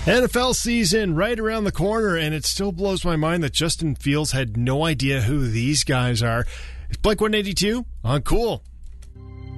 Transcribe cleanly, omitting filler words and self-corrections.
NFL season right around the corner, and it still blows my mind that Justin Fields had no idea who these guys are. It's Blink 182 on Cool